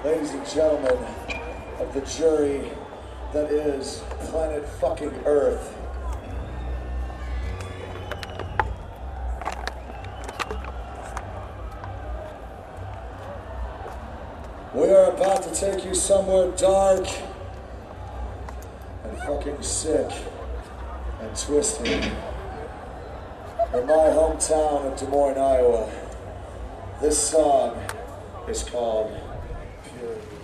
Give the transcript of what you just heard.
ladies and gentlemen of the jury that is planet fucking Earth. We are about to take you somewhere dark and fucking sick and twisted. In my hometown of Des Moines, Iowa, this song is called Purity.